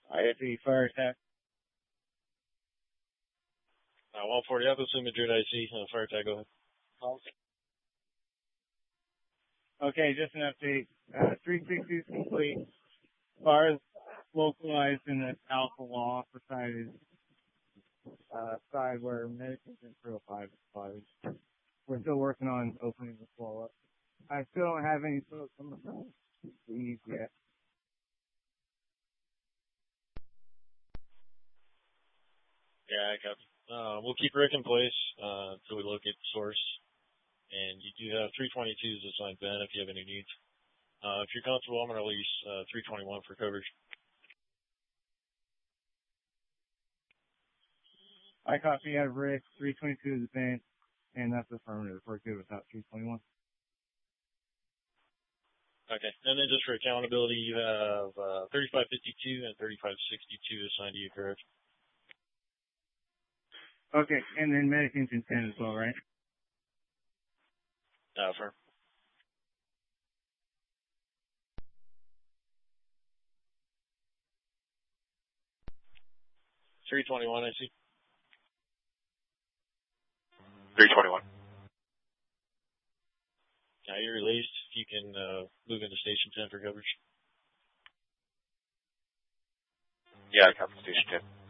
IFE fire attack. 140 up, assume Madrid IC, fire attack, go ahead. Okay, just an update. 360 is complete. Fires localized in the Alpha Law side where medicines in 305 is closed. We're still working on opening the flow up. I still don't have any folks on the phone yet. Yeah, I copy. We'll keep Rick in place until we locate the source. And you do have 322s assigned Ben if you have any needs. If you're comfortable, I'm going to release 321 for coverage. I copy out of Rick, 322 is Ben, and that's affirmative. We're good without 321. Okay. And then just for accountability, you have 3552 and 3562 assigned to you, correct? Okay, and then Medicines in 10 as well, right? Firm. 321, I see. 321. Now you're released. You can move into Station 10 for coverage. Yeah, I copy Station 10.